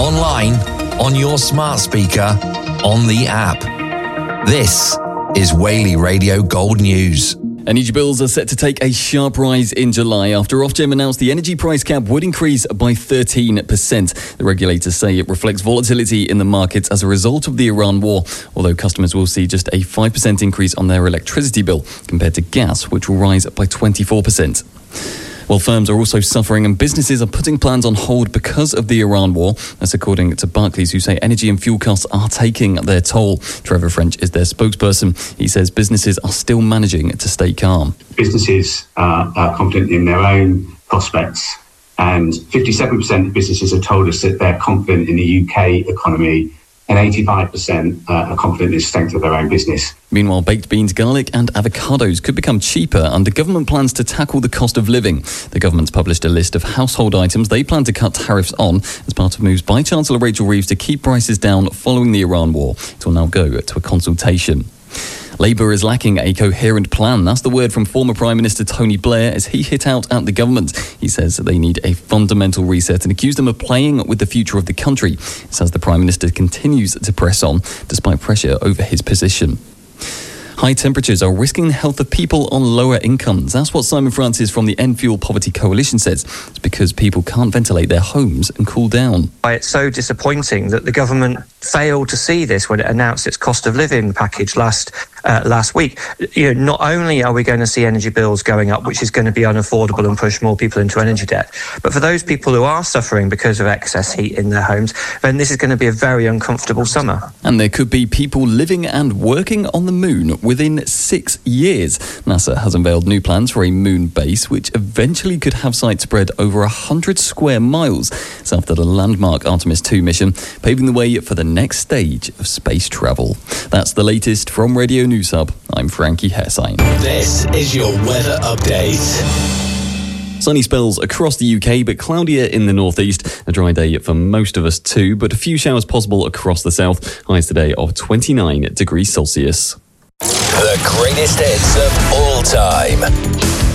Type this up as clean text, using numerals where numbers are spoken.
online, on your smart speaker, on the app. This is Whaley Radio Gold News. Energy bills are set to take a sharp rise in July after Ofgem announced the energy price cap would increase by 13%. The regulators say it reflects volatility in the markets as a result of the Iran war, although customers will see just a 5% increase on their electricity bill compared to gas, which will rise by 24%. Well, firms are also suffering and businesses are putting plans on hold because of the Iran war. That's according to Barclays, who say energy and fuel costs are taking their toll. Trevor French is their spokesperson. He says businesses are still managing to stay calm. Businesses are confident in their own prospects, and 57% of businesses have told us that they're confident in the UK economy, and 85% are confident in the strength of their own business. Meanwhile, baked beans, garlic and avocados could become cheaper under government plans to tackle the cost of living. The government's published a list of household items they plan to cut tariffs on as part of moves by Chancellor Rachel Reeves to keep prices down following the Iran war. It will now go to a consultation. Labour is lacking a coherent plan. That's the word from former Prime Minister Tony Blair as he hit out at the government. He says that they need a fundamental reset and accused them of playing with the future of the country. He says the Prime Minister continues to press on despite pressure over his position. High temperatures are risking the health of people on lower incomes. That's what Simon Francis from the End Fuel Poverty Coalition says. It's because people can't ventilate their homes and cool down. It's so disappointing that the government failed to see this when it announced its cost of living package last week. Not only are we going to see energy bills going up, which is going to be unaffordable and push more people into energy debt, but for those people who are suffering because of excess heat in their homes, then this is going to be a very uncomfortable summer. And there could be people living and working on the moon within 6 years. NASA has unveiled new plans for a moon base, which eventually could have sites spread over 100 square miles. It's after the landmark Artemis 2 mission, paving the way for the next stage of space travel. That's the latest from Radio News Hub. I'm Frankie Hessine. This is your weather update. Sunny spells across the UK, but cloudier in the northeast. A dry day for most of us too, but a few showers possible across the south. Highs today of 29 degrees Celsius. The greatest hits of all time.